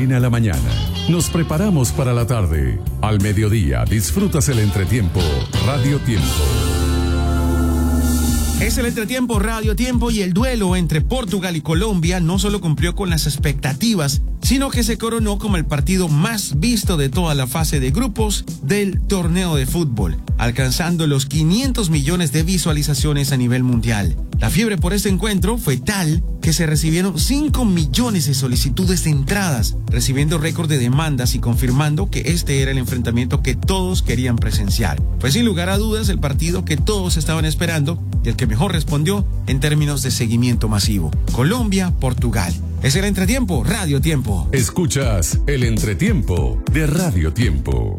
viene a la mañana. Nos preparamos para la tarde. Al mediodía disfrutas el entretiempo Radio Tiempo. Es el entretiempo Radio Tiempo y el duelo entre Portugal y Colombia no solo cumplió con las expectativas, sino que se coronó como el partido más visto de toda la fase de grupos del torneo de fútbol, alcanzando los 500 millones de visualizaciones a nivel mundial. La fiebre por este encuentro fue tal que se recibieron 5 millones de solicitudes de entradas, recibiendo récord de demandas y confirmando que este era el enfrentamiento que todos querían presenciar. Fue sin lugar a dudas el partido que todos estaban esperando y el que mejor respondió en términos de seguimiento masivo. Colombia-Portugal. Es el entretiempo Radio Tiempo. Escuchas el entretiempo de Radio Tiempo.